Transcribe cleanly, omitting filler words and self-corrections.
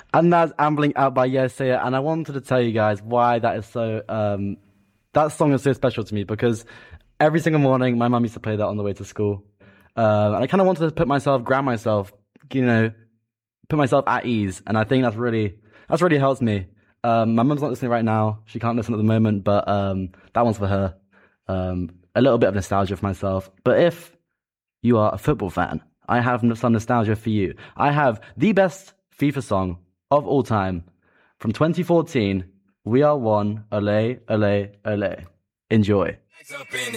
And that's Ambling Out by Yesaya. And I wanted to tell you guys why that is so, that song is so special to me because every single morning my mum used to play that on the way to school. And I kind of wanted to ground myself, you know, put myself at ease. And I think that's really helped me. My mum's not listening right now. She can't listen at the moment, but, that one's for her. A little bit of nostalgia for myself. But if you are a football fan, I have some nostalgia for you. I have the best FIFA song of all time from 2014. We Are One. Ole, ole, ole. Enjoy.